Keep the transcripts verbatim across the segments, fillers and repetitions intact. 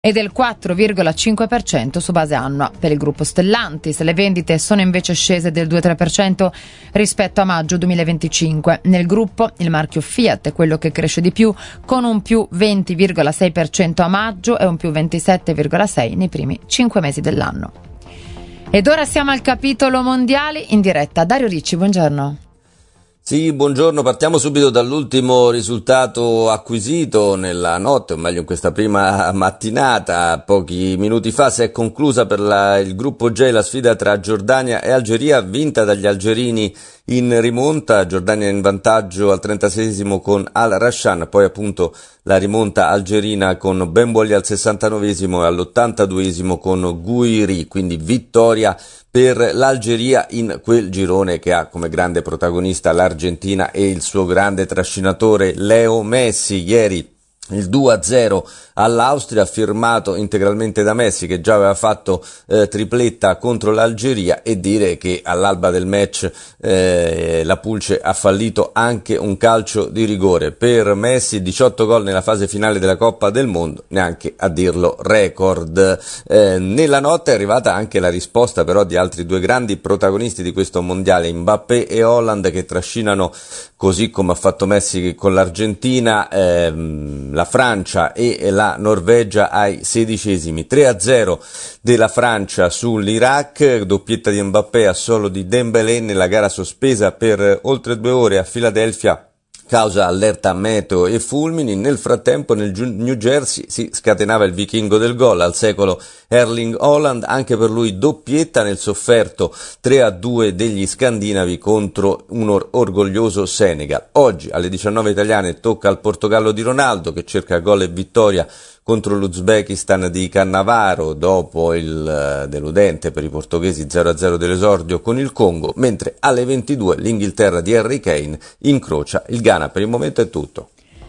e del quattro virgola cinque per cento su base annua. Per il gruppo Stellantis le vendite sono invece scese del due virgola tre per cento rispetto a maggio duemilaventicinque. Nel gruppo il marchio Fiat è quello che cresce di più, con un più venti virgola sei per cento a maggio e un più ventisette virgola sei per cento nei primi cinque mesi dell'anno. Ed ora siamo al capitolo mondiali in diretta. Dario Ricci, buongiorno. Sì, buongiorno, partiamo subito dall'ultimo risultato acquisito nella notte, o meglio in questa prima mattinata. Pochi minuti fa si è conclusa per la, il gruppo J la sfida tra Giordania e Algeria, vinta dagli algerini in rimonta. Giordania in vantaggio al trentaseiesimo con Al Rashan, poi appunto la rimonta algerina con Benbouli al sessantanovesimo e all'ottantaduesimo con Gouiri, quindi vittoria per l'Algeria in quel girone che ha come grande protagonista l'Argentina e il suo grande trascinatore Leo Messi. Ieri il due a zero all'Austria, firmato integralmente da Messi, che già aveva fatto eh, tripletta contro l'Algeria, e dire che all'alba del match eh, la Pulce ha fallito anche un calcio di rigore. Per Messi diciotto gol nella fase finale della Coppa del Mondo, neanche a dirlo record. Eh, nella notte è arrivata anche la risposta però di altri due grandi protagonisti di questo mondiale, Mbappé e Haaland, che trascinano, così come ha fatto Messi con l'Argentina, ehm, la Francia e la Norvegia ai sedicesimi. Tre a zero della Francia sull'Iraq, doppietta di Mbappé a solo di Dembélé nella gara sospesa per oltre due ore a Filadelfia causa allerta meteo e fulmini. Nel frattempo nel New Jersey si scatenava il vichingo del gol, al secolo Erling Haaland, anche per lui doppietta nel sofferto tre a due degli scandinavi contro un or- orgoglioso Senegal. Oggi alle diciannove italiane tocca al Portogallo di Ronaldo, che cerca gol e vittoria contro l'Uzbekistan di Cannavaro dopo il uh, deludente per i portoghesi zero a zero dell'esordio con il Congo, mentre alle ventidue l'Inghilterra di Harry Kane incrocia il Ghana. Per il momento è tutto.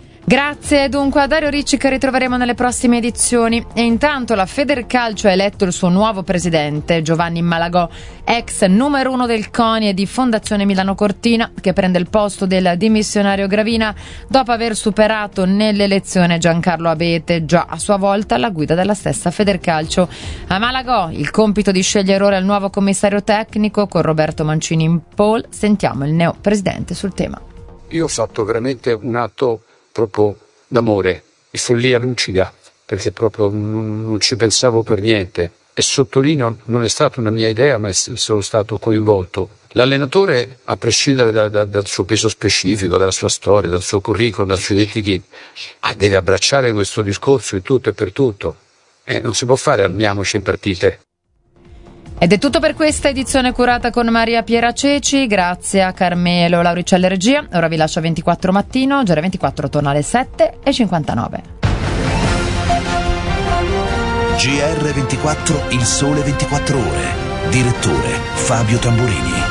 Grazie dunque a Dario Ricci, che ritroveremo nelle prossime edizioni. E intanto la Federcalcio ha eletto il suo nuovo presidente, Giovanni Malagò, ex numero uno del CONI e di Fondazione Milano Cortina, che prende il posto del dimissionario Gravina dopo aver superato nell'elezione Giancarlo Abete, già a sua volta alla guida della stessa Federcalcio. A Malagò il compito di scegliere ora il nuovo commissario tecnico, con Roberto Mancini in pole. Sentiamo il neo presidente sul tema. Io ho fatto veramente un atto proprio d'amore, di follia lucida, perché proprio non, non ci pensavo per niente, e sottolineo, non è stata una mia idea, ma sono stato coinvolto. L'allenatore, a prescindere da, da, dal suo peso specifico, dalla sua storia, dal suo curriculum, dal suo identikit, deve abbracciare questo discorso in tutto e per tutto, e non si può fare armiamoci in partite. Ed è tutto per questa edizione curata con Maria Piera Ceci, grazie a Carmelo Lauricella Regia. Ora vi lascio a ventiquattro Mattino, G R ventiquattro torna alle sette e cinquantanove. G R ventiquattro, il sole ventiquattro ore. Direttore Fabio Tamburini.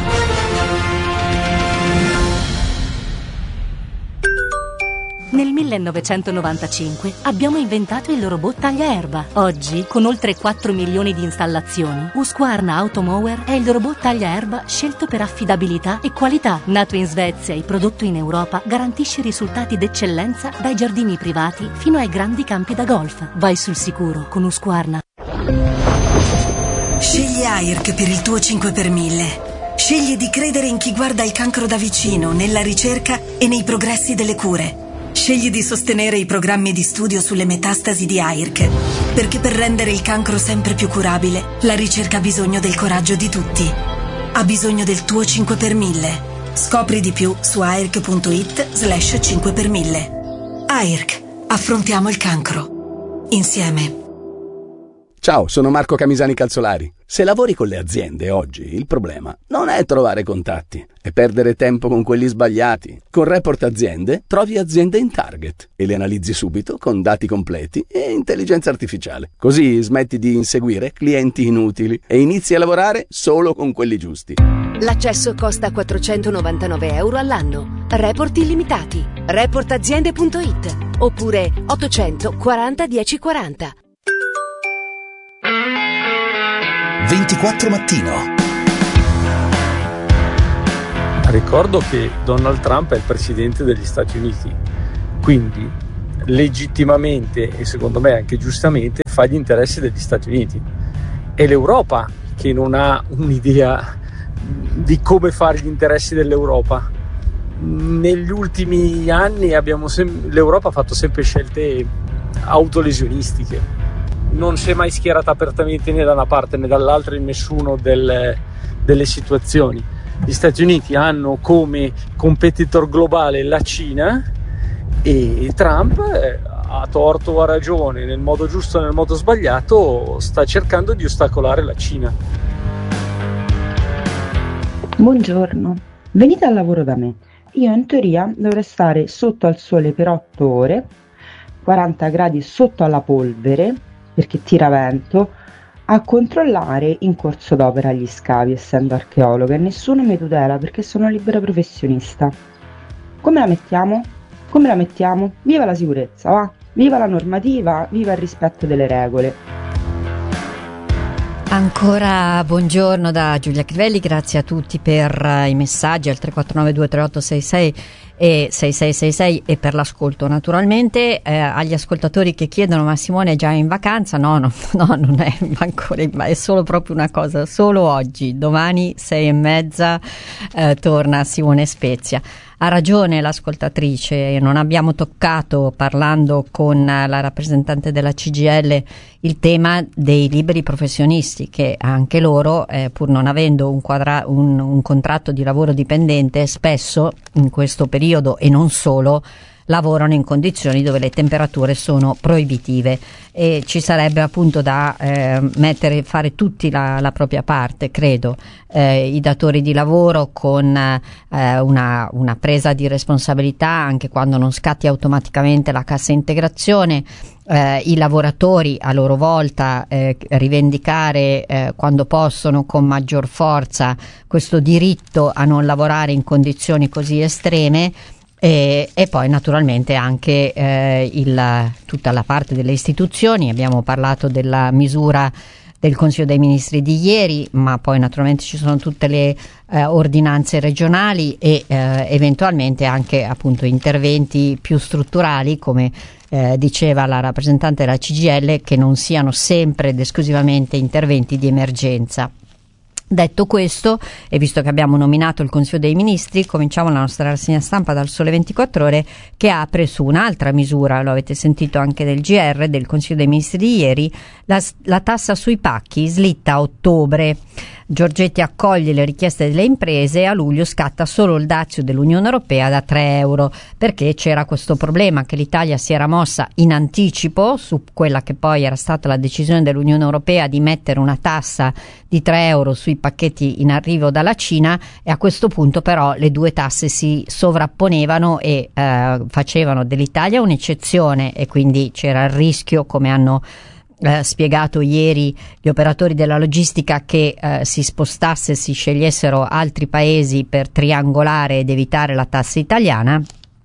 Nel millenovecentonovantacinque abbiamo inventato il robot tagliaerba. Oggi, con oltre quattro milioni di installazioni, Husqvarna Automower è il robot tagliaerba scelto per affidabilità e qualità. Nato in Svezia e prodotto in Europa, garantisce risultati d'eccellenza dai giardini privati fino ai grandi campi da golf. Vai sul sicuro con Husqvarna. Scegli A I R C per il tuo cinque per mille. Scegli di credere in chi guarda il cancro da vicino, nella ricerca e nei progressi delle cure. Scegli di sostenere i programmi di studio sulle metastasi di A I R C, perché per rendere il cancro sempre più curabile, la ricerca ha bisogno del coraggio di tutti. Ha bisogno del tuo cinque per mille. Scopri di più su airc.it slash cinque per mille. A I R C. Affrontiamo il cancro. Insieme. Ciao, sono Marco Camisani Calzolari. Se lavori con le aziende oggi, il problema non è trovare contatti, è perdere tempo con quelli sbagliati. Con Report Aziende trovi aziende in target e le analizzi subito con dati completi e intelligenza artificiale. Così smetti di inseguire clienti inutili e inizi a lavorare solo con quelli giusti. L'accesso costa quattrocentonovantanove euro all'anno. Report illimitati. report aziende punto it oppure ottocento quaranta dieci quaranta. ventiquattro Mattino. Ricordo che Donald Trump è il presidente degli Stati Uniti, quindi legittimamente e secondo me anche giustamente fa gli interessi degli Stati Uniti. È l'Europa che non ha un'idea di come fare gli interessi dell'Europa. Negli ultimi anni abbiamo sem- l'Europa ha fatto sempre scelte autolesionistiche, non si è mai schierata apertamente né da una parte né dall'altra in nessuna delle, delle situazioni. Gli Stati Uniti hanno come competitor globale la Cina e Trump, eh, a torto o a ragione, nel modo giusto o nel modo sbagliato, sta cercando di ostacolare la Cina. Buongiorno, venite al lavoro da me. Io in teoria dovrei stare sotto al sole per otto ore, quaranta gradi sotto alla polvere, perché tira vento, a controllare in corso d'opera gli scavi, essendo archeologa, e nessuno mi tutela perché sono libera professionista. Come la mettiamo? Come la mettiamo? Viva la sicurezza, va? Viva la normativa, viva il rispetto delle regole. Ancora buongiorno da Giulia Crivelli, grazie a tutti per uh, i messaggi al tre quattro nove due tre otto sei sei e sei sei sei sei e per l'ascolto naturalmente. Eh, agli ascoltatori che chiedono: ma Simone è già in vacanza? No, no, no, non è ancora in vacanza, è solo proprio una cosa, solo oggi, domani sei e mezza eh, torna Simone Spezia. Ha ragione l'ascoltatrice, non abbiamo toccato, parlando con la rappresentante della C G I L, il tema dei liberi professionisti, che anche loro, eh, pur non avendo un, quadra- un, un contratto di lavoro dipendente, spesso in questo periodo e non solo, lavorano in condizioni dove le temperature sono proibitive, e ci sarebbe appunto da eh, mettere, fare tutti la, la propria parte, credo, eh, i datori di lavoro con eh, una, una presa di responsabilità anche quando non scatti automaticamente la cassa integrazione, eh, i lavoratori a loro volta eh, rivendicare eh, quando possono con maggior forza questo diritto a non lavorare in condizioni così estreme. E, e poi naturalmente anche eh, il, tutta la parte delle istituzioni. Abbiamo parlato della misura del Consiglio dei Ministri di ieri, ma poi naturalmente ci sono tutte le eh, ordinanze regionali e eh, eventualmente anche appunto interventi più strutturali, come eh, diceva la rappresentante della C G I L, che non siano sempre ed esclusivamente interventi di emergenza. Detto questo, e visto che abbiamo nominato il Consiglio dei Ministri, cominciamo la nostra rassegna stampa dal Sole ventiquattro Ore, che apre su un'altra misura, lo avete sentito anche del G R, del Consiglio dei Ministri di ieri, la, la tassa sui pacchi slitta a ottobre. Giorgetti accoglie le richieste delle imprese e a luglio scatta solo il dazio dell'Unione Europea da tre euro, perché c'era questo problema che l'Italia si era mossa in anticipo su quella che poi era stata la decisione dell'Unione Europea di mettere una tassa di tre euro sui pacchetti in arrivo dalla Cina, e a questo punto però le due tasse si sovrapponevano e eh, facevano dell'Italia un'eccezione, e quindi c'era il rischio, come hanno Eh, spiegato ieri gli operatori della logistica, che eh, si spostasse, si scegliessero altri paesi per triangolare ed evitare la tassa italiana.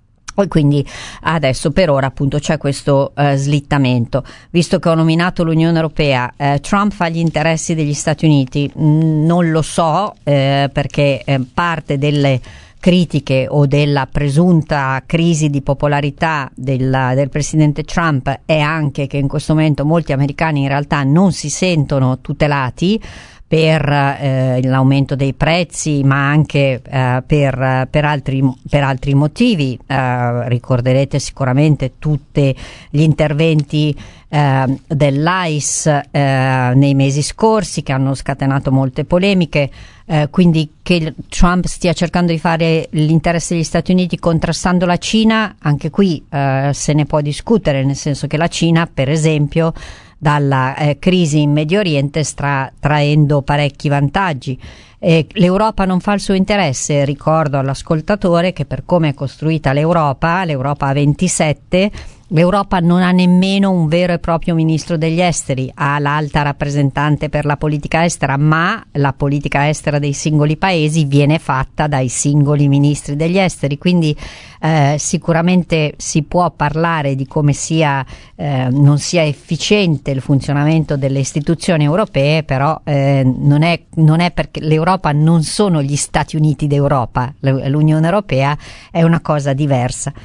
E quindi adesso per ora appunto c'è questo eh, slittamento. Visto che ho nominato l'Unione Europea, eh, Trump fa gli interessi degli Stati Uniti? Mm, non lo so, eh, perché eh, parte delle critiche o della presunta crisi di popolarità del, del presidente Trump è anche che in questo momento molti americani in realtà non si sentono tutelati per eh, l'aumento dei prezzi, ma anche eh, per, per, altri, per altri motivi. Eh, ricorderete sicuramente tutti gli interventi eh, dell'I C E eh, nei mesi scorsi, che hanno scatenato molte polemiche. Eh, quindi che Trump stia cercando di fare l'interesse degli Stati Uniti contrastando la Cina, anche qui eh, se ne può discutere, nel senso che la Cina, per esempio, dalla eh, crisi in Medio Oriente sta traendo parecchi vantaggi. Eh, L'Europa non fa il suo interesse. Ricordo all'ascoltatore che per come è costruita l'Europa, l'Europa ha ventisette, l'Europa non ha nemmeno un vero e proprio ministro degli esteri, ha l'alta rappresentante per la politica estera, ma la politica estera dei singoli paesi viene fatta dai singoli ministri degli esteri, quindi eh, sicuramente si può parlare di come sia eh, non sia efficiente il funzionamento delle istituzioni europee, però eh, non è, non è perché l'Europa non sono gli Stati Uniti d'Europa, l'Unione Europea è una cosa diversa.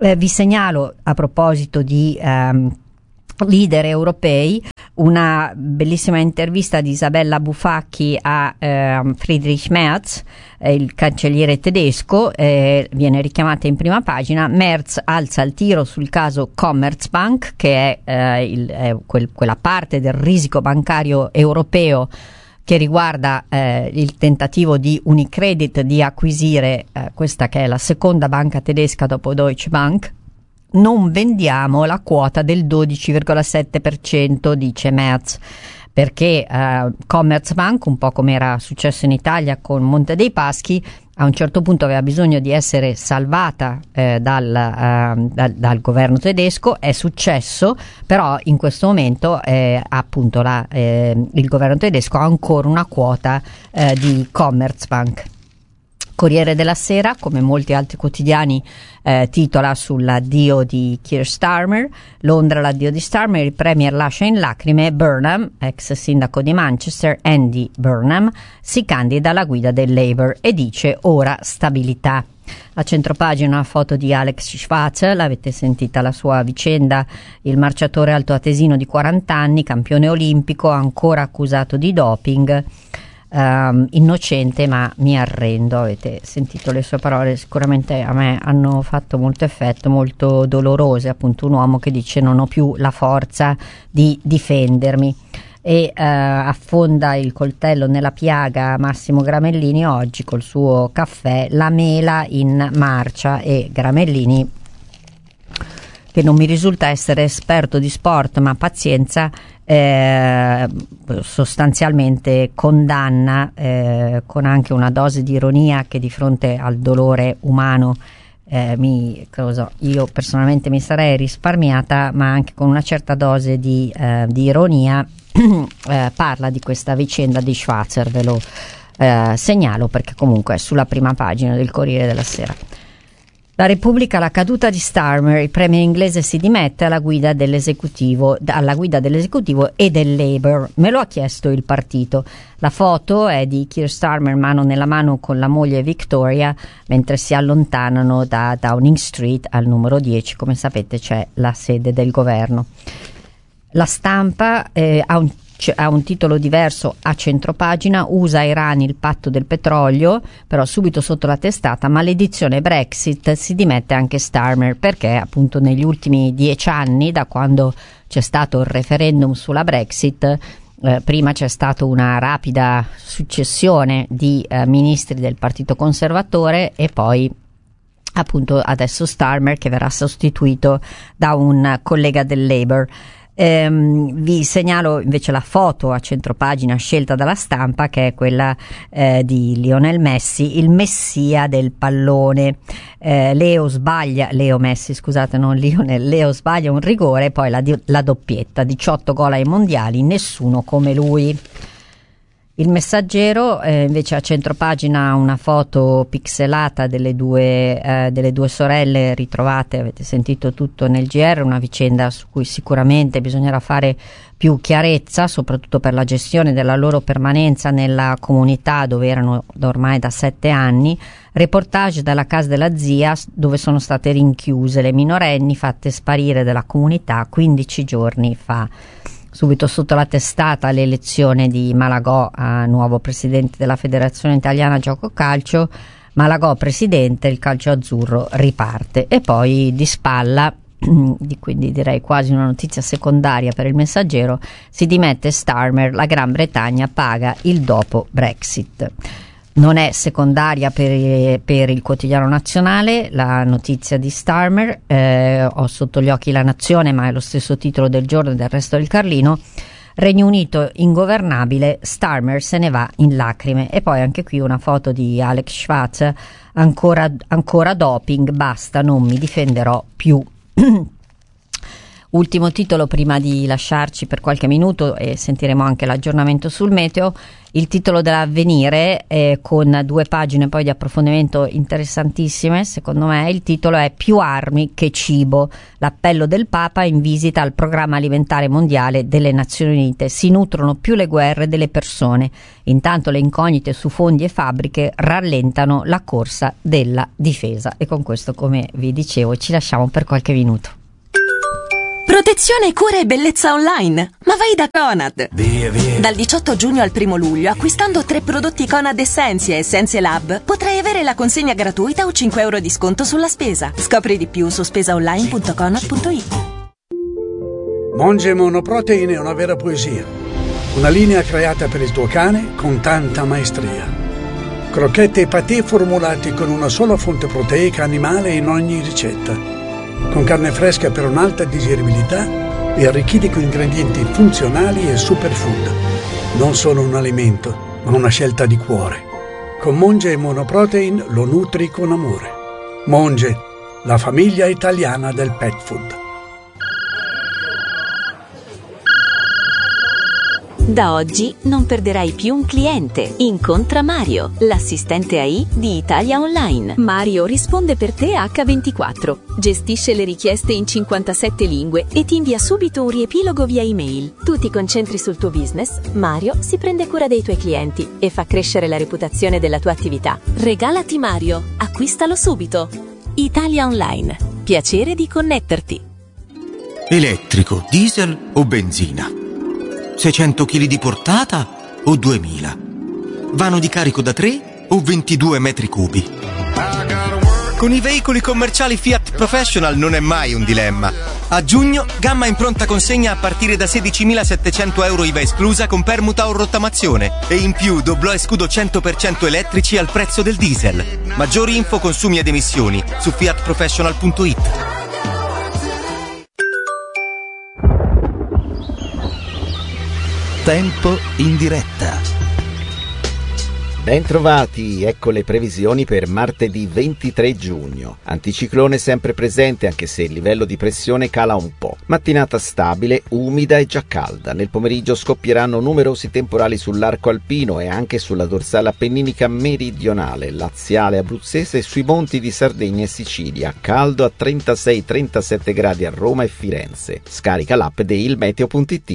Eh, vi segnalo, a proposito di ehm, leader europei, una bellissima intervista di Isabella Bufacchi a eh, Friedrich Merz, eh, il cancelliere tedesco, eh, viene richiamata in prima pagina. Merz alza il tiro sul caso Commerzbank, che è, eh, il, è quel, quella parte del risico bancario europeo che riguarda eh, il tentativo di Unicredit di acquisire eh, questa che è la seconda banca tedesca dopo Deutsche Bank. Non vendiamo la quota del dodici virgola sette per cento, dice Merz, perché eh, Commerzbank, un po' come era successo in Italia con Monte dei Paschi, a un certo punto aveva bisogno di essere salvata eh, dal, eh, dal, dal governo tedesco. È successo, però in questo momento eh, appunto la, eh, il governo tedesco ha ancora una quota eh, di Commerzbank. Corriere della Sera, come molti altri quotidiani, eh, titola sull'addio di Keir Starmer. Londra, l'addio di Starmer, il premier lascia in lacrime. Burnham, ex sindaco di Manchester, Andy Burnham, si candida alla guida del Labour e dice ora stabilità. A centropagina una foto di Alex Schwarzer, l'avete sentita la sua vicenda, il marciatore altoatesino di quaranta anni, campione olimpico, ancora accusato di doping. Um, innocente ma mi arrendo, avete sentito le sue parole, sicuramente a me hanno fatto molto effetto, molto dolorose. Appunto un uomo che dice non ho più la forza di difendermi, e uh, affonda il coltello nella piaga Massimo Gramellini oggi col suo caffè, la mela in marcia. E Gramellini, che non mi risulta essere esperto di sport, ma pazienza, eh, sostanzialmente condanna eh, con anche una dose di ironia che di fronte al dolore umano eh, mi, cosa, io personalmente mi sarei risparmiata, ma anche con una certa dose di, eh, di ironia eh, parla di questa vicenda di Schwarzer. Ve lo eh, segnalo perché comunque è sulla prima pagina del Corriere della Sera. La Repubblica, la caduta di Starmer, il premier inglese si dimette alla guida dell'esecutivo, alla guida dell'esecutivo e del Labour. Me lo ha chiesto il partito. La foto è di Keir Starmer mano nella mano con la moglie Victoria mentre si allontanano da Downing Street al numero dieci. Come sapete c'è la sede del governo. La Stampa eh, ha un ha un titolo diverso a centropagina: U S A Iran il patto del petrolio, però subito sotto la testata maledizione Brexit, si dimette anche Starmer, perché appunto negli ultimi dieci anni, da quando c'è stato il referendum sulla Brexit, eh, prima c'è stata una rapida successione di eh, ministri del partito conservatore e poi appunto adesso Starmer, che verrà sostituito da un collega del Labour. Ehm, vi segnalo invece la foto a centropagina scelta dalla Stampa, che è quella eh, di Lionel Messi, il messia del pallone. eh, Leo sbaglia Leo Messi scusate non Lionel Leo sbaglia un rigore, poi la, la doppietta, diciotto gol ai mondiali, nessuno come lui. Il Messaggero eh, invece a centropagina una foto pixelata delle due, eh, delle due sorelle ritrovate, avete sentito tutto nel G R, una vicenda su cui sicuramente bisognerà fare più chiarezza, soprattutto per la gestione della loro permanenza nella comunità dove erano ormai da sette anni. Reportage dalla casa della zia, dove sono state rinchiuse le minorenni fatte sparire dalla comunità quindici giorni fa. Subito sotto la testata l'elezione di Malagò a nuovo presidente della Federazione Italiana Gioco Calcio. Malagò presidente, il calcio azzurro riparte. E poi di spalla, di quindi direi quasi una notizia secondaria per il Messaggero, si dimette Starmer, la Gran Bretagna paga il dopo Brexit. Non è secondaria per, per il Quotidiano Nazionale la notizia di Starmer, eh, ho sotto gli occhi La Nazione, ma è lo stesso titolo del giorno e del Resto del Carlino. Regno Unito ingovernabile, Starmer se ne va in lacrime. E poi anche qui una foto di Alex Schwarzer, ancora, ancora doping, basta, non mi difenderò più. ultimo titolo prima di lasciarci per qualche minuto e sentiremo anche l'aggiornamento sul meteo. Il titolo dell'Avvenire, eh, con due pagine poi di approfondimento interessantissime, secondo me. Il titolo è Più armi che cibo, l'appello del Papa in visita al programma alimentare mondiale delle Nazioni Unite. Si nutrono più le guerre delle persone, intanto le incognite su fondi e fabbriche rallentano la corsa della difesa. E con questo, come vi dicevo, ci lasciamo per qualche minuto. Protezione, cura e bellezza online. Ma vai da Conad. Via, via. Dal diciotto giugno al primo luglio, acquistando tre prodotti Conad Essentia e Essentia Lab, potrai avere la consegna gratuita o cinque euro di sconto sulla spesa. Scopri di più su spesaonline punto conad punto it. Monge Monoprotein è una vera poesia. Una linea creata per il tuo cane con tanta maestria. Crocchette e patè formulati con una sola fonte proteica animale in ogni ricetta. Con carne fresca per un'alta digeribilità e arricchiti con ingredienti funzionali e superfood. Non solo un alimento, ma una scelta di cuore. Con Monge Monoprotein lo nutri con amore. Monge, la famiglia italiana del pet food. Da oggi non perderai più un cliente. Incontra Mario, l'assistente A I di Italia Online. Mario risponde per te acca ventiquattro, gestisce le richieste in cinquantasette lingue e ti invia subito un riepilogo via email. Tu ti concentri sul tuo business, Mario si prende cura dei tuoi clienti e fa crescere la reputazione della tua attività. Regalati Mario, acquistalo subito. Italia Online, piacere di connetterti. Elettrico, diesel o benzina? seicento chili di portata o duemila? Vano di carico da tre o ventidue metri cubi? Con i veicoli commerciali Fiat Professional non è mai un dilemma. A giugno, gamma in pronta consegna a partire da sedicimilasettecento euro I V A esclusa con permuta o rottamazione. E in più doblò e scudo cento per cento elettrici al prezzo del diesel. Maggiori info, consumi ed emissioni su fiat professional punto it. Tempo in diretta. Bentrovati, ecco le previsioni per martedì ventitré giugno. Anticiclone sempre presente anche se il livello di pressione cala un po'. Mattinata stabile, umida e già calda. Nel pomeriggio scoppieranno numerosi temporali sull'arco alpino e anche sulla dorsale appenninica meridionale, laziale, abruzzese e sui monti di Sardegna e Sicilia. Caldo a trentasei trentasette gradi a Roma e Firenze. Scarica l'app di ilmeteo punto it.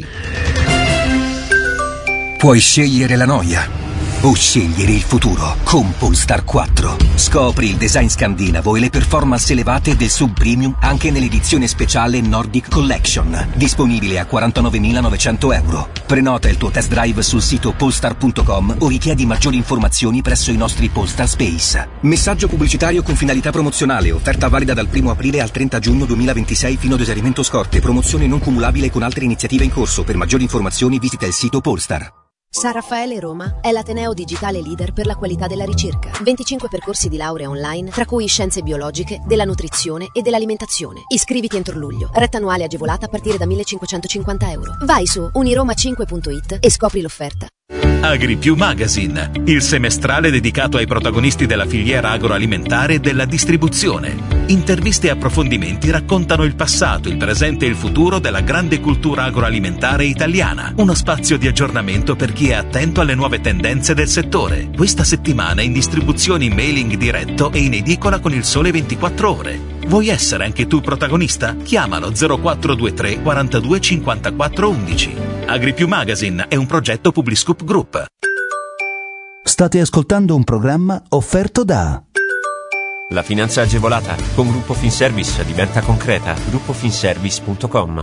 Puoi scegliere la noia o scegliere il futuro con Polestar quattro. Scopri il design scandinavo e le performance elevate del sub premium anche nell'edizione speciale Nordic Collection, disponibile a quarantanovemilanovecento euro. Prenota il tuo test drive sul sito polestar punto com o richiedi maggiori informazioni presso i nostri Polestar Space. Messaggio pubblicitario con finalità promozionale, offerta valida dal primo aprile al trenta giugno duemilaventisei fino ad esaurimento scorte, promozione non cumulabile con altre iniziative in corso. Per maggiori informazioni visita il sito Polestar. San Raffaele Roma è l'ateneo digitale leader per la qualità della ricerca. venticinque percorsi di laurea online, tra cui scienze biologiche, della nutrizione e dell'alimentazione. Iscriviti entro luglio. Retta annuale agevolata a partire da millecinquecentocinquanta euro. Vai su uniroma cinque punto it e scopri l'offerta. AgriPiù Magazine, il semestrale dedicato ai protagonisti della filiera agroalimentare e della distribuzione. Interviste e approfondimenti raccontano il passato, il presente e il futuro della grande cultura agroalimentare italiana. Uno spazio di aggiornamento per chi è attento alle nuove tendenze del settore. Questa settimana in distribuzione in mailing diretto e in edicola con il Sole ventiquattro Ore. Vuoi essere anche tu protagonista? Chiamalo zero quattro due tre quarantadue cinquantaquattro undici. AgriPiù Magazine è un progetto Publiscoop Group. State ascoltando un programma offerto da La finanza agevolata con Gruppo Finservice, libertà concreta, gruppo finservice punto com.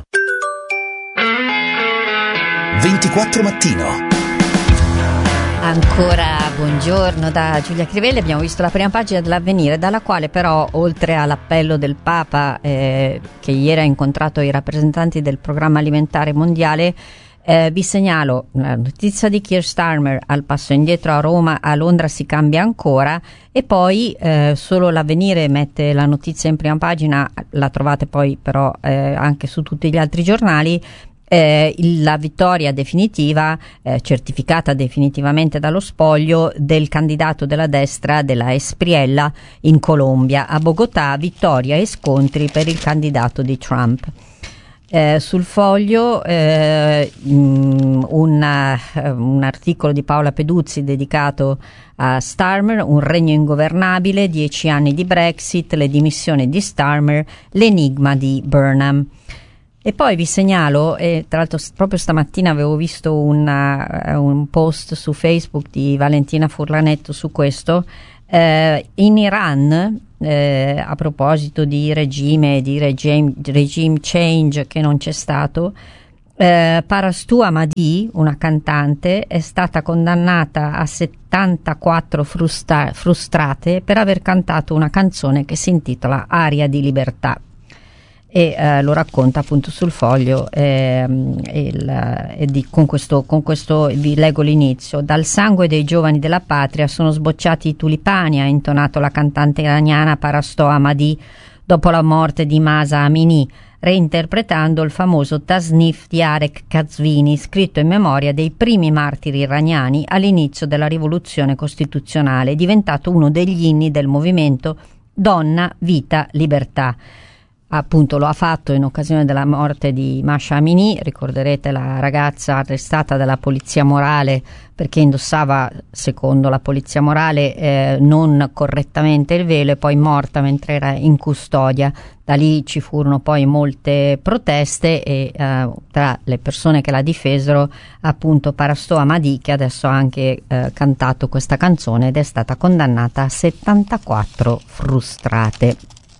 ventiquattro mattino. Ancora buongiorno da Giulia Crivelli. Abbiamo visto la prima pagina dell'Avvenire, dalla quale però, oltre all'appello del Papa eh, che ieri ha incontrato i rappresentanti del programma alimentare mondiale, eh, vi segnalo la notizia di Keir Starmer al passo indietro a Roma, a Londra si cambia ancora, e poi eh, solo l'Avvenire mette la notizia in prima pagina, la trovate poi però eh, anche su tutti gli altri giornali. Eh, la vittoria definitiva, eh, certificata definitivamente dallo spoglio, del candidato della destra della Espriella in Colombia. A Bogotà vittoria e scontri per il candidato di Trump. Eh, sul Foglio eh, un, un articolo di Paola Peduzzi dedicato a Starmer, un regno ingovernabile, dieci anni di Brexit, le dimissioni di Starmer, l'enigma di Burnham. E poi vi segnalo, e tra l'altro proprio stamattina avevo visto una, un post su Facebook di Valentina Furlanetto su questo, eh, in Iran, eh, a proposito di regime, di regime, regime change che non c'è stato, eh, Parastu Ahmadi, una cantante, è stata condannata a settantaquattro frusta- frustrate per aver cantato una canzone che si intitola Aria di libertà. E eh, lo racconta appunto sul Foglio eh, il, e di, con, questo, con questo vi leggo l'inizio. Dal sangue dei giovani della patria sono sbocciati i tulipani, ha intonato la cantante iraniana Parastu Ahmadi dopo la morte di Mahsa Amini, reinterpretando il famoso Tasnif di Arek Kazvini, scritto in memoria dei primi martiri iraniani all'inizio della rivoluzione costituzionale, diventato uno degli inni del movimento Donna, Vita, Libertà. Appunto lo ha fatto in occasione della morte di Mahsa Amini. Ricorderete la ragazza arrestata dalla polizia morale perché indossava, secondo la polizia morale, eh, non correttamente il velo, e poi morta mentre era in custodia. Da lì ci furono poi molte proteste e eh, tra le persone che la difesero appunto Parastu Ahmadi, che adesso ha anche eh, cantato questa canzone ed è stata condannata a settantaquattro frustrate.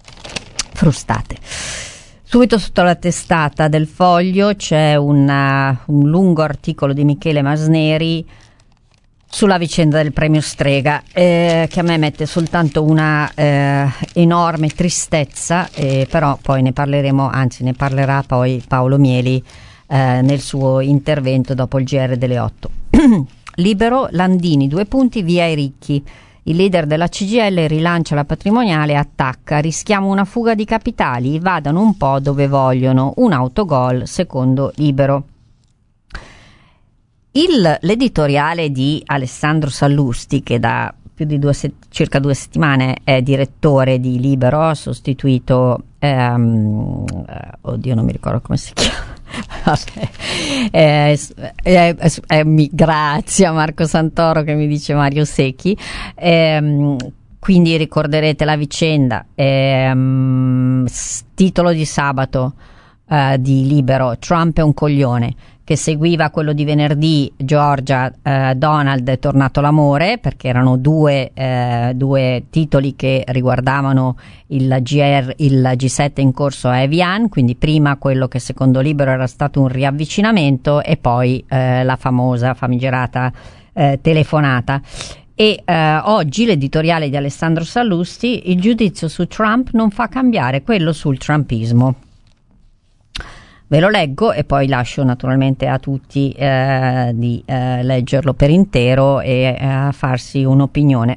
frustate. Subito sotto la testata del Foglio c'è una, un lungo articolo di Michele Masneri sulla vicenda del premio Strega, eh, che a me mette soltanto una eh, enorme tristezza, eh, però poi ne parleremo, anzi ne parlerà poi Paolo Mieli eh, nel suo intervento dopo il G R delle otto. Libero, Landini, due punti, via i ricchi. Il leader della C G I L rilancia la patrimoniale e attacca: rischiamo una fuga di capitali, vadano un po' dove vogliono, un autogol secondo Libero. Il, l'editoriale di Alessandro Sallusti, che da più di due set- circa due settimane è direttore di Libero, ha sostituito ehm, oddio non mi ricordo come si chiama eh, eh, eh, eh, grazie a Marco Santoro che mi dice Mario Secchi. Eh, quindi ricorderete la vicenda, eh, titolo di sabato eh, di Libero: Trump è un coglione, che seguiva quello di venerdì. Georgia, eh, Donald è tornato l'amore, perché erano due, eh, due titoli che riguardavano il, G R, il G sette in corso a Evian, quindi prima quello che secondo Libero era stato un riavvicinamento e poi eh, la famosa famigerata eh, telefonata. E eh, oggi l'editoriale di Alessandro Sallusti: il giudizio su Trump non fa cambiare quello sul trumpismo. Ve lo leggo e poi lascio naturalmente a tutti eh, di eh, leggerlo per intero e eh, farsi un'opinione.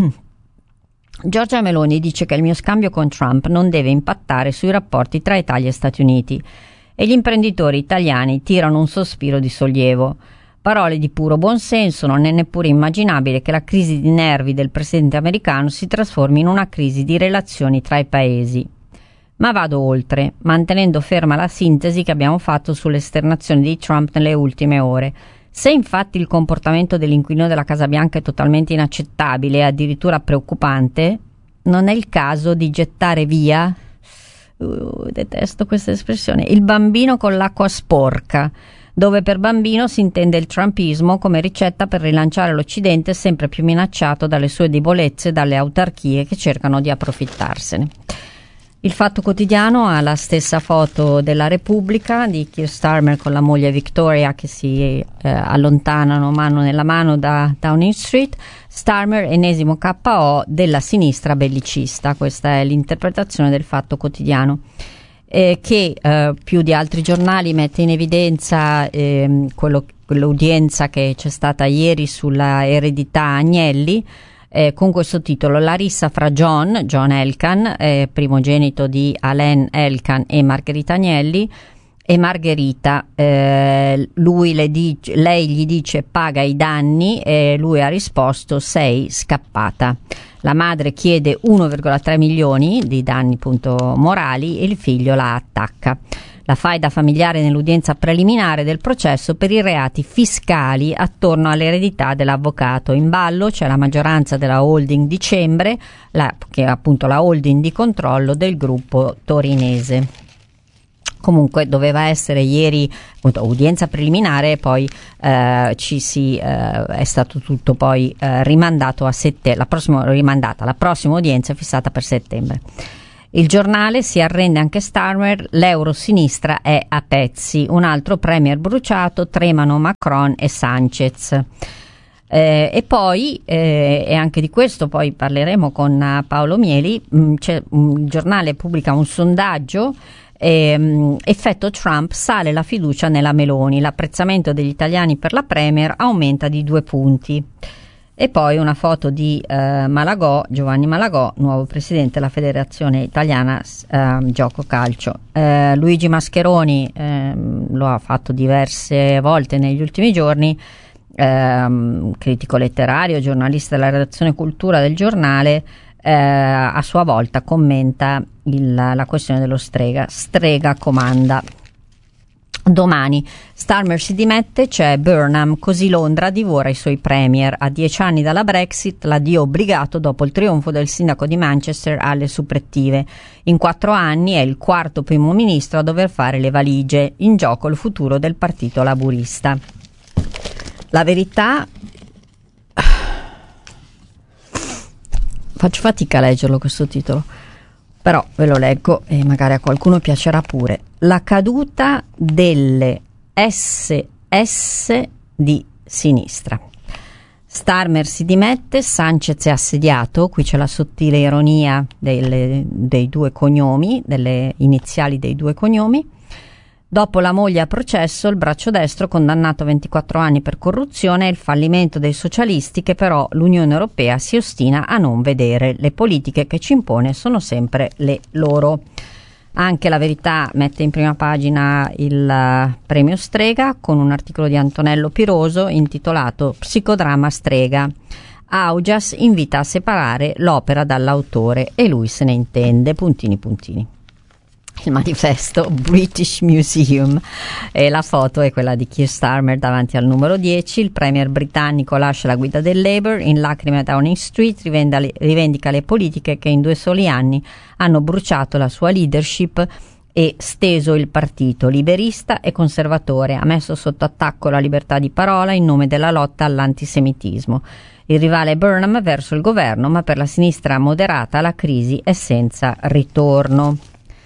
Giorgia Meloni dice che il mio scambio con Trump non deve impattare sui rapporti tra Italia e Stati Uniti, e gli imprenditori italiani tirano un sospiro di sollievo. Parole di puro buonsenso, non è neppure immaginabile che la crisi di nervi del presidente americano si trasformi in una crisi di relazioni tra i paesi. Ma vado oltre, mantenendo ferma la sintesi che abbiamo fatto sulle esternazioni di Trump nelle ultime ore. Se infatti il comportamento dell'inquilino della Casa Bianca è totalmente inaccettabile e addirittura preoccupante, non è il caso di gettare via, uh, detesto questa espressione, il bambino con l'acqua sporca, dove per bambino si intende il trumpismo come ricetta per rilanciare l'Occidente sempre più minacciato dalle sue debolezze e dalle autarchie che cercano di approfittarsene. Il Fatto Quotidiano ha la stessa foto della Repubblica di Keir Starmer con la moglie Victoria che si eh, allontanano mano nella mano da Downing Street. Starmer, ennesimo K O della sinistra bellicista. Questa è l'interpretazione del Fatto Quotidiano, eh, che eh, più di altri giornali mette in evidenza eh, quello, quell'udienza che c'è stata ieri sulla eredità Agnelli. Eh, con questo titolo: la rissa fra John, John Elkann, eh, primogenito di Alain Elkann e Margherita Agnelli, e Margherita, eh, lui le dice, lei gli dice paga i danni e lui ha risposto sei scappata. La madre chiede uno virgola tre milioni di danni appunto morali e il figlio la attacca. La faida familiare nell'udienza preliminare del processo per i reati fiscali attorno all'eredità dell'avvocato. In ballo c'è la maggioranza della holding di Cembre, la, che è appunto la holding di controllo del gruppo torinese. Comunque doveva essere ieri appunto udienza preliminare, poi eh, ci si eh, è stato tutto poi eh, rimandato a settembre, la prossima rimandata, la prossima udienza è fissata per settembre. Il Giornale: si arrende anche Starmer, l'eurosinistra è a pezzi, un altro premier bruciato, tremano Macron e Sanchez. Eh, e poi, eh, e anche di questo poi parleremo con uh, Paolo Mieli, mh, c'è, mh, il Giornale pubblica un sondaggio. E, effetto Trump, sale la fiducia nella Meloni, l'apprezzamento degli italiani per la Premier aumenta di due punti. E poi una foto di eh, Malagò, Giovanni Malagò, nuovo presidente della Federazione Italiana eh, Gioco Calcio. eh, Luigi Mascheroni eh, lo ha fatto diverse volte negli ultimi giorni, eh, critico letterario, giornalista della redazione Cultura del Giornale. Eh, a sua volta commenta il, la questione dello Strega. Strega comanda. Domani Starmer si dimette, c'è Burnham, così Londra divora i suoi premier. A dieci anni dalla Brexit, l'addio obbligato dopo il trionfo del sindaco di Manchester alle supplettive. In quattro anni è il quarto primo ministro a dover fare le valigie. In gioco il futuro del partito laburista. La Verità. Faccio fatica a leggerlo questo titolo, però ve lo leggo e magari a qualcuno piacerà pure. La caduta delle S S di sinistra. Starmer si dimette, Sanchez è assediato, qui c'è la sottile ironia delle, dei due cognomi, delle iniziali dei due cognomi. Dopo la moglie a processo, il braccio destro condannato a ventiquattro anni per corruzione e il fallimento dei socialisti, che però l'Unione Europea si ostina a non vedere. Le politiche che ci impone sono sempre le loro. Anche La Verità mette in prima pagina il uh, premio Strega con un articolo di Antonello Piroso intitolato Psicodramma Strega. Augias invita a separare l'opera dall'autore e lui se ne intende, puntini puntini. Il manifesto British Museum, e la foto è quella di Keir Starmer davanti al numero dieci. Il premier britannico lascia la guida del Labour, in lacrime a Downing Street rivendica le politiche che in due soli anni hanno bruciato la sua leadership e steso il partito liberista e conservatore, ha messo sotto attacco la libertà di parola in nome della lotta all'antisemitismo. Il rivale Burnham verso il governo, ma per la sinistra moderata la crisi è senza ritorno.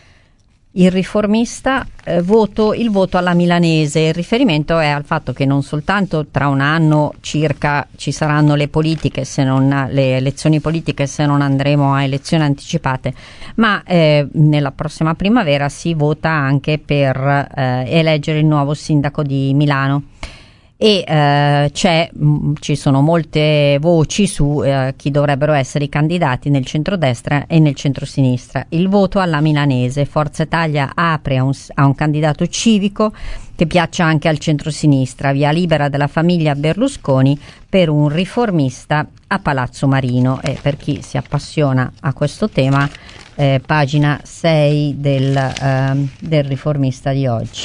Il Riformista, eh, voto, il voto alla milanese. Il riferimento è al fatto che non soltanto tra un anno circa ci saranno le politiche, se non le elezioni politiche, se non andremo a elezioni anticipate, ma eh, nella prossima primavera si vota anche per eh, eleggere il nuovo sindaco di Milano. E eh, c'è, mh, ci sono molte voci su eh, chi dovrebbero essere i candidati nel centrodestra e nel centrosinistra. Il voto alla milanese. Forza Italia apre a un, a un candidato civico che piaccia anche al centrosinistra, via libera della famiglia Berlusconi per un riformista a Palazzo Marino. E per chi si appassiona a questo tema, eh, pagina sei del, eh, del Riformista di oggi.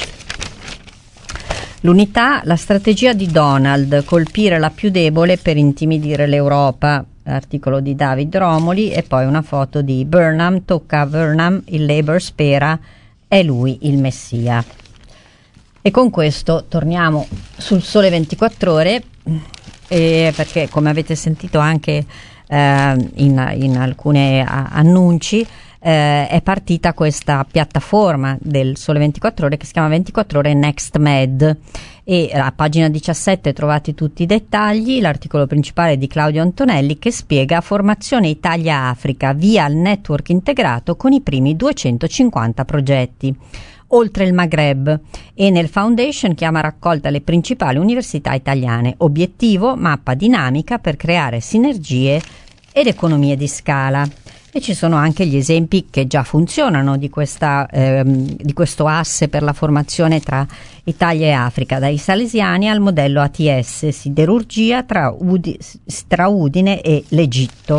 L'Unità, la strategia di Donald, colpire la più debole per intimidire l'Europa, articolo di David Romoli, e poi una foto di Burnham, tocca a Burnham, il Labour spera, è lui il messia. E con questo torniamo sul Sole ventiquattro Ore, eh, perché come avete sentito anche eh, in, in alcuni annunci, Eh, è partita questa piattaforma del Sole ventiquattro Ore che si chiama ventiquattro Ore Next Med, e a pagina diciassette trovate tutti i dettagli. L'articolo principale è di Claudio Antonelli che spiega formazione Italia-Africa via il network integrato con i primi duecentocinquanta progetti oltre il Maghreb, e nel Foundation chiama a raccolta le principali università italiane. Obiettivo: mappa dinamica per creare sinergie ed economie di scala. E ci sono anche gli esempi che già funzionano di, questa, ehm, di questo asse per la formazione tra Italia e Africa, dai salesiani al modello A T S, siderurgia tra, Udi, tra Udine e l'Egitto.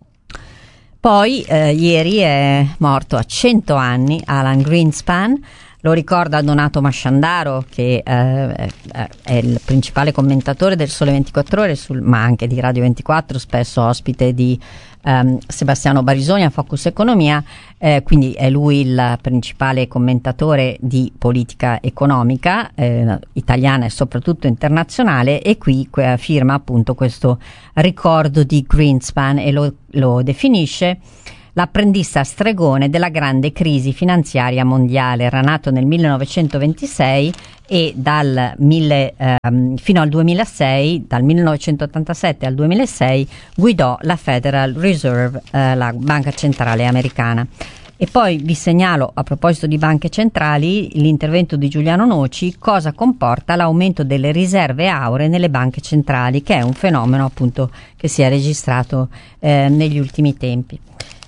Poi eh, ieri è morto a cento anni Alan Greenspan, Lo ricorda Donato Masciandaro, che eh, è il principale commentatore del Sole ventiquattro Ore, sul, ma anche di Radio ventiquattro, spesso ospite di um, Sebastiano Barisoni a Focus Economia, eh, quindi è lui il principale commentatore di politica economica eh, italiana e soprattutto internazionale, e qui eh, firma appunto questo ricordo di Greenspan e lo, lo definisce l'apprendista stregone della grande crisi finanziaria mondiale. Era nato nel millenovecentoventisei e dal mille, ehm, fino al duemilasei, dal millenovecentottantasette al duemilasei, guidò la Federal Reserve, eh, la banca centrale americana. E poi vi segnalo, a proposito di banche centrali, l'intervento di Giuliano Noci, cosa comporta l'aumento delle riserve auree nelle banche centrali, che è un fenomeno appunto che si è registrato eh, negli ultimi tempi.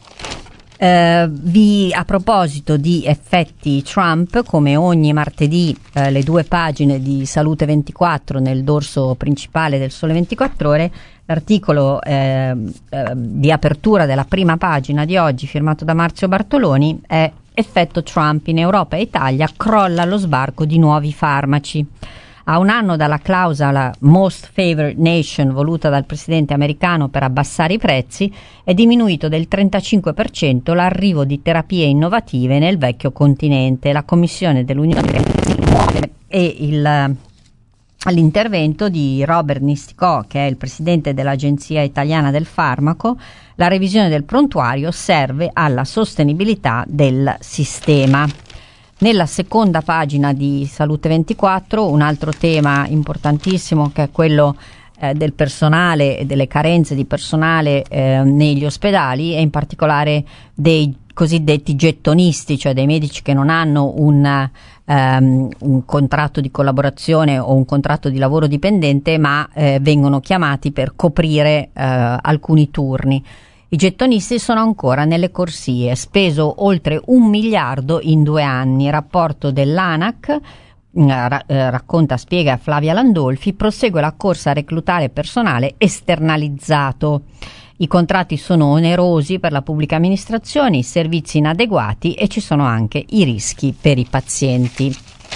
Uh, vi, a proposito di effetti Trump, come ogni martedì uh, le due pagine di Salute ventiquattro nel dorso principale del Sole ventiquattro Ore, l'articolo eh, eh, di apertura della prima pagina di oggi, firmato da Marzio Bartoloni, è effetto Trump in Europa e Italia, crolla lo sbarco di nuovi farmaci. A un anno dalla clausola Most Favored Nation voluta dal presidente americano per abbassare i prezzi, è diminuito del trentacinque per cento l'arrivo di terapie innovative nel vecchio continente. La Commissione dell'Unione Europea e il, all'intervento di Robert Nisticò, che è il presidente dell'Agenzia Italiana del Farmaco, la revisione del prontuario serve alla sostenibilità del sistema. Nella seconda pagina di Salute ventiquattro, un altro tema importantissimo, che è quello eh, del personale e delle carenze di personale eh, negli ospedali, e in particolare dei cosiddetti gettonisti, cioè dei medici che non hanno un, um, un contratto di collaborazione o un contratto di lavoro dipendente, ma eh, vengono chiamati per coprire eh, alcuni turni. I gettonisti sono ancora nelle corsie, speso oltre un miliardo in due anni. Rapporto dell'ANAC, eh, ra- eh, racconta, spiega Flavia Landolfi, prosegue la corsa a reclutare personale esternalizzato. I contratti sono onerosi per la pubblica amministrazione, i servizi inadeguati e ci sono anche i rischi per i pazienti.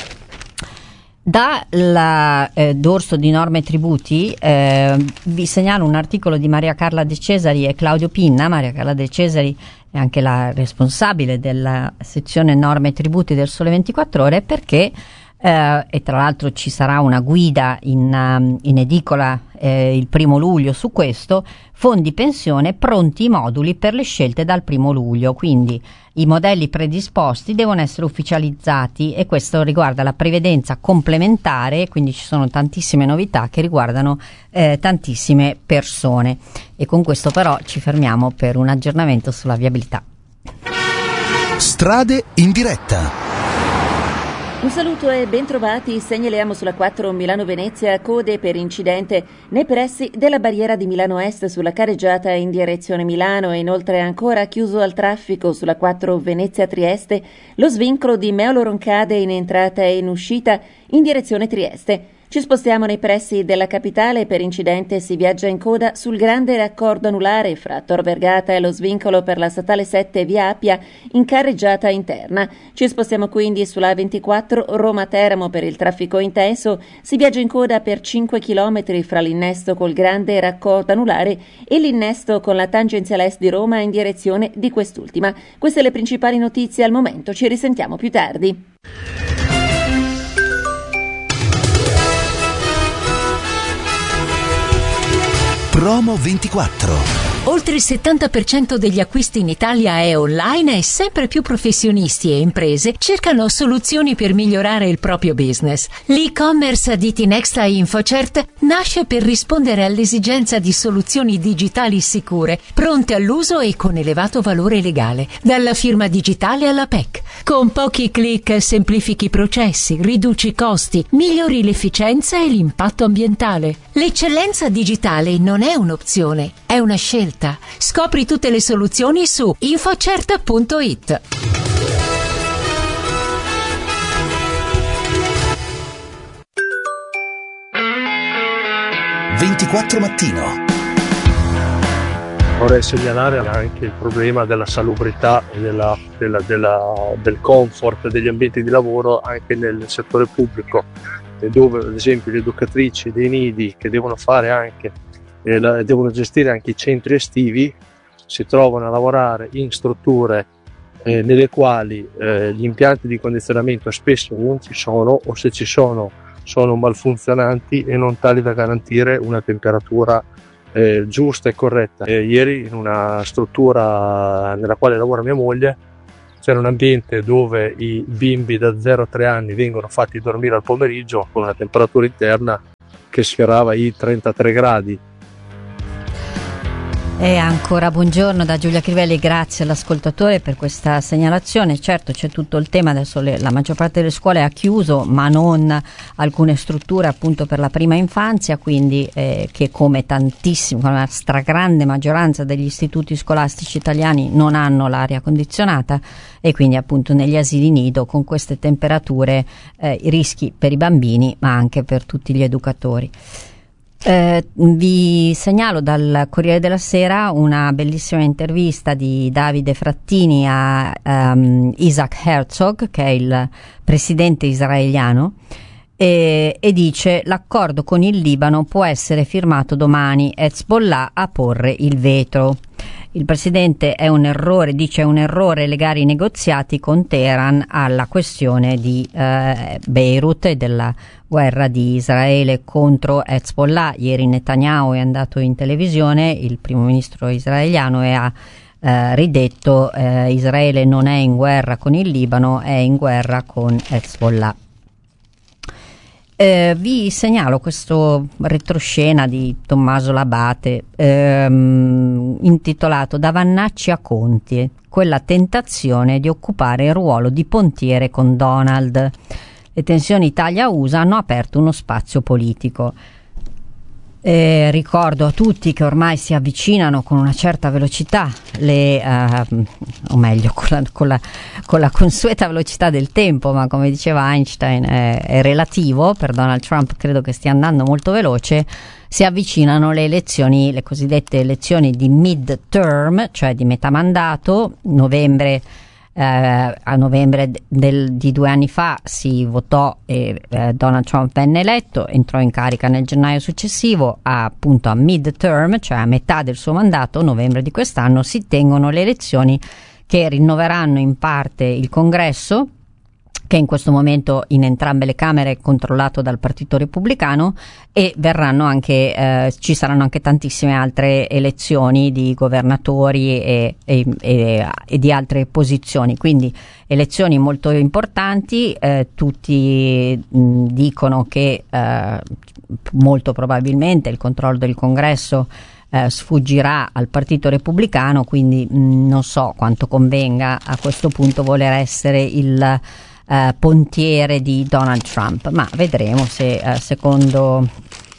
Dal eh, dorso di norme e tributi eh, vi segnalo un articolo di Maria Carla De Cesari e Claudio Pinna. Maria Carla De Cesari è anche la responsabile della sezione norme e tributi del Sole ventiquattro Ore, perché eh, e tra l'altro ci sarà una guida in, um, in edicola eh, il primo luglio su questo, fondi pensione pronti i moduli per le scelte dal primo luglio, quindi i modelli predisposti devono essere ufficializzati, e questo riguarda la previdenza complementare, quindi ci sono tantissime novità che riguardano eh, tantissime persone. E con questo però ci fermiamo per un aggiornamento sulla viabilità. Strade in diretta. Un saluto e bentrovati, segnaliamo sulla quattro Milano-Venezia code per incidente nei pressi della barriera di Milano Est sulla carreggiata in direzione Milano, e inoltre ancora chiuso al traffico sulla quattro Venezia-Trieste lo svincolo di Meolo Roncade in entrata e in uscita in direzione Trieste. Ci spostiamo nei pressi della capitale, per incidente si viaggia in coda sul grande raccordo anulare fra Tor Vergata e lo svincolo per la statale sette via Appia in carreggiata interna. Ci spostiamo quindi sulla A ventiquattro Roma-Teramo per il traffico intenso, si viaggia in coda per cinque chilometri fra l'innesto col grande raccordo anulare e l'innesto con la tangenziale est di Roma in direzione di quest'ultima. Queste le principali notizie al momento, ci risentiamo più tardi. Promo ventiquattro. Oltre il settanta per cento degli acquisti in Italia è online e sempre più professionisti e imprese cercano soluzioni per migliorare il proprio business. L'e-commerce di Tinexta InfoCert nasce per rispondere all'esigenza di soluzioni digitali sicure, pronte all'uso e con elevato valore legale, dalla firma digitale alla P E C. Con pochi clic semplifichi i processi, riduci i costi, migliori l'efficienza e l'impatto ambientale. L'eccellenza digitale non è un'opzione, è una scelta. Scopri tutte le soluzioni su infocert punto it. ventiquattro mattino. Vorrei segnalare anche il problema della salubrità e della, della, della, del comfort degli ambienti di lavoro anche nel settore pubblico, dove ad esempio le educatrici dei nidi che devono fare anche eh, la, devono gestire anche i centri estivi, si trovano a lavorare in strutture eh, nelle quali eh, gli impianti di condizionamento spesso non ci sono, o se ci sono sono malfunzionanti e non tali da garantire una temperatura eh, giusta e corretta. Eh, ieri in una struttura nella quale lavora mia moglie c'era un ambiente dove i bimbi da zero a tre anni vengono fatti dormire al pomeriggio con una temperatura interna che sfiorava i trentatré gradi. E ancora buongiorno da Giulia Crivelli, grazie all'ascoltatore per questa segnalazione. Certo, c'è tutto il tema, adesso le, la maggior parte delle scuole ha chiuso, ma non alcune strutture appunto per la prima infanzia, quindi eh, che come tantissimo, come la stragrande maggioranza degli istituti scolastici italiani non hanno l'aria condizionata, e quindi appunto negli asili nido con queste temperature eh, i rischi per i bambini ma anche per tutti gli educatori. Eh, vi segnalo dal Corriere della Sera una bellissima intervista di Davide Frattini a um, Isaac Herzog, che è il presidente israeliano, e, e dice: l'accordo con il Libano può essere firmato domani, Hezbollah a porre il veto. Il presidente è un errore, dice è un errore legare i negoziati con Teheran alla questione di eh, Beirut e della guerra di Israele contro Hezbollah. Ieri Netanyahu è andato in televisione, il primo ministro israeliano, e ha eh, ridetto eh, Israele non è in guerra con il Libano, è in guerra con Hezbollah. Eh, vi segnalo questo retroscena di Tommaso Labate ehm, intitolato Da Vannacci a Conti, quella tentazione di occupare il ruolo di pontiere con Donald. Le tensioni Italia-U S A hanno aperto uno spazio politico. Eh, ricordo a tutti che ormai si avvicinano con una certa velocità, le, uh, o meglio con la, con, la, con la consueta velocità del tempo, ma come diceva Einstein è, è relativo. Per Donald Trump credo che stia andando molto veloce. Si avvicinano le elezioni, le cosiddette elezioni di mid-term, cioè di metà mandato. Novembre Eh, a novembre del, di due anni fa si votò e eh, Donald Trump venne eletto, entrò in carica nel gennaio successivo. A, appunto a mid-term, cioè a metà del suo mandato, novembre di quest'anno, si tengono le elezioni che rinnoveranno in parte il Congresso, che in questo momento in entrambe le Camere è controllato dal Partito Repubblicano, e verranno anche eh, ci saranno anche tantissime altre elezioni di governatori e, e, e, e di altre posizioni, quindi elezioni molto importanti. Eh, tutti mh, dicono che eh, molto probabilmente il controllo del Congresso Eh, sfuggirà al Partito Repubblicano, quindi mh, non so quanto convenga a questo punto voler essere il eh, pontiere di Donald Trump, ma vedremo se eh, secondo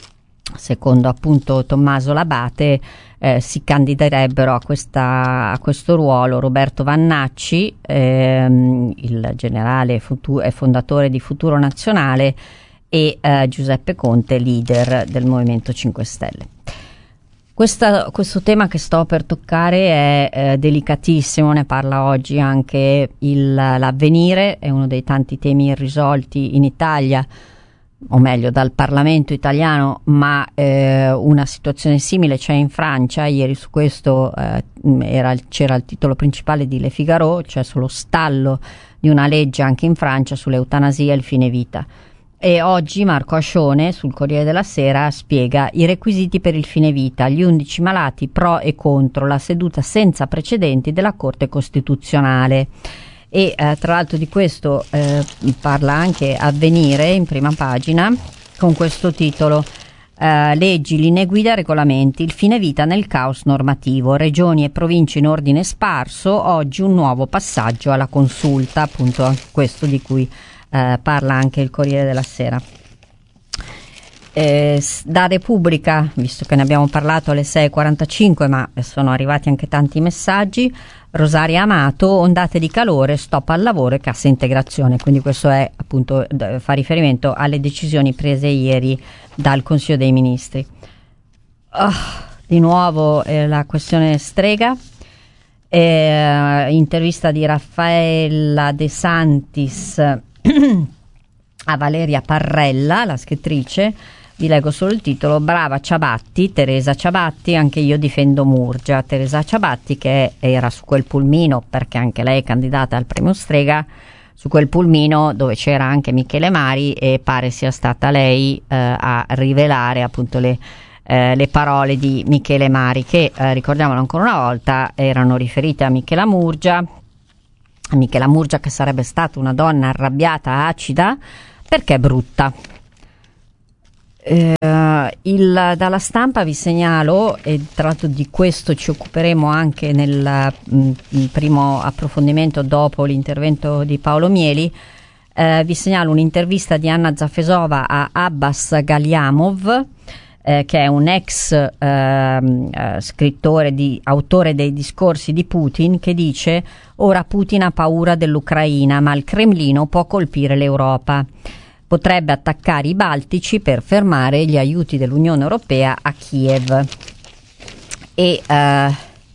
secondo appunto Tommaso Labate eh, si candiderebbero a, questa, a questo ruolo Roberto Vannacci, ehm, il generale futu- e fondatore di Futuro Nazionale, e eh, Giuseppe Conte, leader del Movimento cinque Stelle. Questa, questo tema che sto per toccare è eh, delicatissimo, ne parla oggi anche il, l'Avvenire, è uno dei tanti temi irrisolti in Italia, o meglio dal Parlamento italiano, ma eh, una situazione simile c'è in Francia. Ieri su questo eh, era, c'era il titolo principale di Le Figaro, cioè sullo stallo di una legge anche in Francia sull'eutanasia e il fine vita. E oggi Marco Ascione sul Corriere della Sera spiega i requisiti per il fine vita, gli undici malati pro e contro, la seduta senza precedenti della Corte Costituzionale. E eh, tra l'altro di questo eh, parla anche Avvenire in prima pagina con questo titolo: eh, leggi, linee guida, regolamenti, il fine vita nel caos normativo, regioni e province in ordine sparso, oggi un nuovo passaggio alla consulta, appunto anche questo di cui Eh, parla anche il Corriere della Sera. Eh, da Repubblica, visto che ne abbiamo parlato alle sei e quarantacinque, ma sono arrivati anche tanti messaggi, Rosaria Amato, ondate di calore, stop al lavoro e cassa integrazione, quindi questo è appunto fa riferimento alle decisioni prese ieri dal Consiglio dei Ministri. Oh, di nuovo eh, la questione strega, eh, intervista di Raffaella De Santis a Valeria Parrella, la scrittrice. Vi leggo solo il titolo: brava Ciabatti, Teresa Ciabatti, anche io difendo Murgia. Teresa Ciabatti, che era su quel pulmino, perché anche lei è candidata al premio Strega, su quel pulmino dove c'era anche Michele Mari, e pare sia stata lei eh, a rivelare appunto le, eh, le parole di Michele Mari, che eh, ricordiamolo ancora una volta erano riferite a Michela Murgia, a Michela Murgia che sarebbe stata una donna arrabbiata, acida, perché è brutta. Eh, il, dalla Stampa vi segnalo, e tra l'altro di questo ci occuperemo anche nel mh, primo approfondimento dopo l'intervento di Paolo Mieli, eh, vi segnalo un'intervista di Anna Zafesova a Abbas Galiamov, eh, che è un ex eh, eh, scrittore, di, autore dei discorsi di Putin, che dice: ora Putin ha paura dell'Ucraina, ma il Cremlino può colpire l'Europa. Potrebbe attaccare i Baltici per fermare gli aiuti dell'Unione Europea a Kiev. E eh,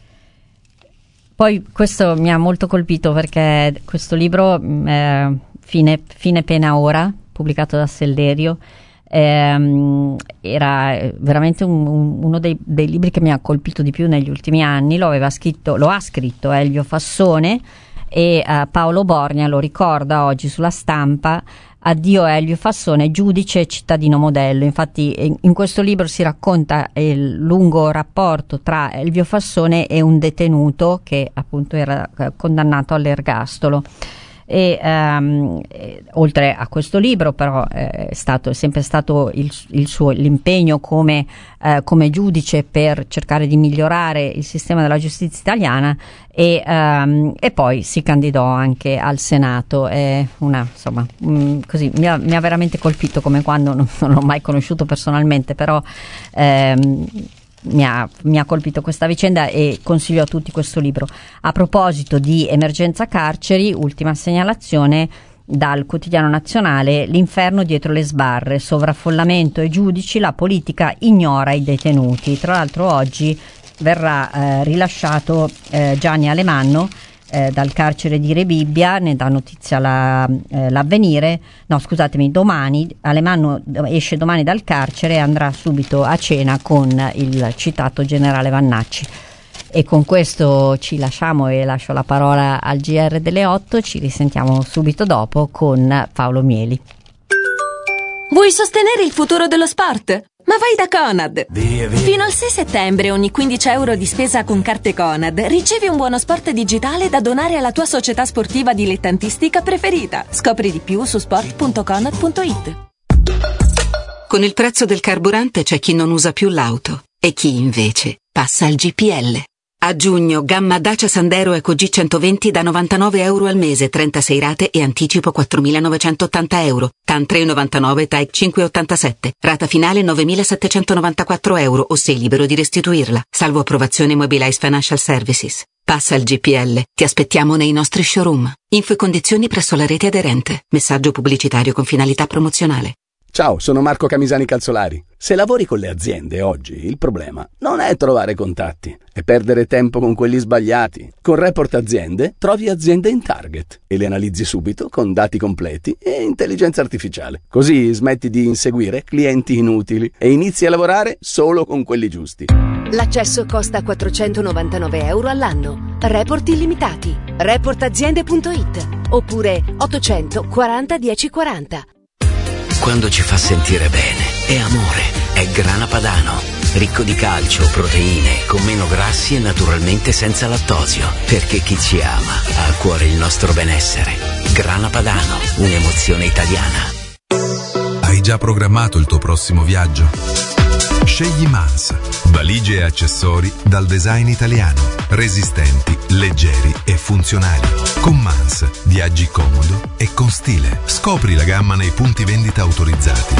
poi questo mi ha molto colpito, perché questo libro, eh, fine, fine pena ora, pubblicato da Sellerio, ehm, era veramente un, un, uno dei, dei libri che mi ha colpito di più negli ultimi anni. Lo aveva scritto, lo ha scritto Elvio Fassone, e eh, Paolo Borgna lo ricorda oggi sulla Stampa: addio Elvio Fassone, giudice e cittadino modello. Infatti in questo libro si racconta il lungo rapporto tra Elvio Fassone e un detenuto che appunto era condannato all'ergastolo. E um, eh, oltre a questo libro, però, eh, è stato è sempre stato il, il suo l'impegno come, eh, come giudice per cercare di migliorare il sistema della giustizia italiana, e, um, e poi si candidò anche al Senato. È una, insomma, mh, così mi ha, mi ha veramente colpito, come quando non, non l'ho mai conosciuto personalmente, però ehm, Mi ha, mi ha colpito questa vicenda, e consiglio a tutti questo libro. A proposito di emergenza carceri, ultima segnalazione dal Quotidiano Nazionale: l'inferno dietro le sbarre, sovraffollamento e giudici, la politica ignora i detenuti. Tra l'altro oggi verrà eh, rilasciato eh, Gianni Alemanno eh, dal carcere di Rebibbia, ne dà notizia la, eh, l'Avvenire, no scusatemi, domani. Alemanno esce domani dal carcere e andrà subito a cena con il citato generale Vannacci. E con questo ci lasciamo, e lascio la parola al G R delle otto. Ci risentiamo subito dopo con Paolo Mieli. Vuoi sostenere il futuro dello sport? Ma vai da Conad! Via, via. Fino al sei settembre ogni quindici euro di spesa con carte Conad ricevi un buono sport digitale da donare alla tua società sportiva dilettantistica preferita. Scopri di più su sport punto conad punto it. Con il prezzo del carburante c'è chi non usa più l'auto e chi invece passa al G P L. A giugno, gamma Dacia Sandero Eco G centoventi da novantanove euro al mese, trentasei rate e anticipo quattromilanovecentottanta euro. T A N tre virgola novantanove, T A E cinque virgola ottantasette. Rata finale novemilasettecentonovantaquattro euro, o sei libero di restituirla. Salvo approvazione Mobilize Financial Services. Passa al G P L. Ti aspettiamo nei nostri showroom. Info e condizioni presso la rete aderente. Messaggio pubblicitario con finalità promozionale. Ciao, sono Marco Camisani Calzolari. Se lavori con le aziende oggi, il problema non è trovare contatti, è perdere tempo con quelli sbagliati. Con Report Aziende trovi aziende in target e le analizzi subito con dati completi e intelligenza artificiale. Così smetti di inseguire clienti inutili e inizi a lavorare solo con quelli giusti. L'accesso costa quattrocentonovantanove euro all'anno. Report illimitati. report aziende punto it oppure ottocento quaranta dieci quaranta. Quando ci fa sentire bene, è amore, è Grana Padano. Ricco di calcio, proteine, con meno grassi e naturalmente senza lattosio. Perché chi ci ama ha a cuore il nostro benessere. Grana Padano, un'emozione italiana. Hai già programmato il tuo prossimo viaggio? Scegli Mans, valigie e accessori dal design italiano, resistenti, leggeri e funzionali. Con Mans viaggi comodo e con stile. Scopri la gamma nei punti vendita autorizzati.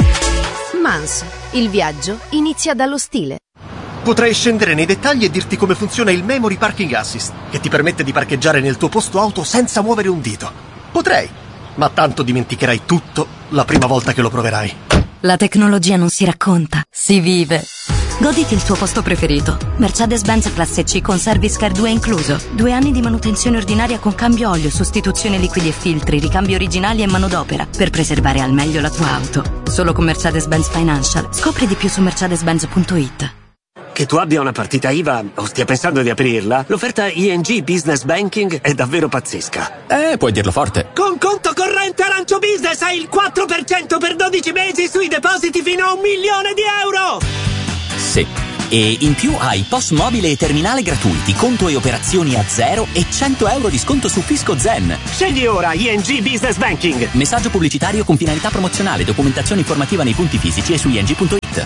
Mans, il viaggio inizia dallo stile. Potrei scendere nei dettagli e dirti come funziona il Memory Parking Assist, che ti permette di parcheggiare nel tuo posto auto senza muovere un dito. Potrei, ma tanto dimenticherai tutto la prima volta che lo proverai. La tecnologia non si racconta, si vive. Goditi il tuo posto preferito. Mercedes-Benz Classe C con Service Care due incluso. Due anni di manutenzione ordinaria con cambio olio, sostituzione liquidi e filtri, ricambi originali e manodopera per preservare al meglio la tua auto. Solo con Mercedes-Benz Financial. Scopri di più su mercedes benz punto it. Che tu abbia una partita I V A o stia pensando di aprirla, l'offerta I N G Business Banking è davvero pazzesca. Eh, puoi dirlo forte. Con conto corrente Arancio Business hai il quattro per cento per dodici mesi sui depositi fino a un milione di euro! Sì. E in più hai P O S mobile e terminale gratuiti, conto e operazioni a zero e cento euro di sconto su Fisco Zen. Scegli ora I N G Business Banking. Messaggio pubblicitario con finalità promozionale, documentazione informativa nei punti fisici e su i n g punto it.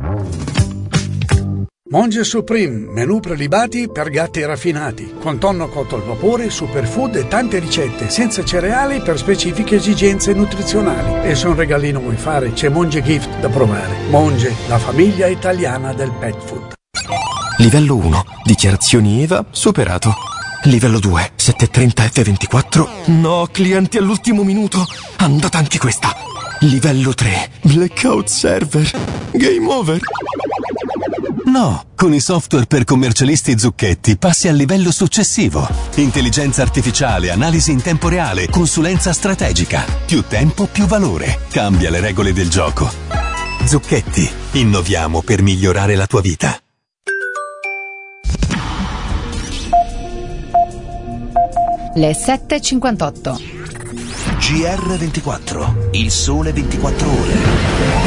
Monge Supreme, menù prelibati per gatti raffinati, con tonno cotto al vapore, superfood e tante ricette, senza cereali per specifiche esigenze nutrizionali. E se un regalino vuoi fare, c'è Monge Gift da provare. Monge, la famiglia italiana del pet food. Livello uno, dichiarazioni I V A, superato. Livello due, settecentotrenta F ventiquattro. No, clienti all'ultimo minuto. Andata anche questa. Livello tre, blackout server. Game over. No, con i software per commercialisti Zucchetti passi al livello successivo. Intelligenza artificiale, analisi in tempo reale, consulenza strategica. Più tempo, più valore. Cambia le regole del gioco. Zucchetti, innoviamo per migliorare la tua vita. Le sette e cinquantotto. G R ventiquattro, il sole ventiquattro ore.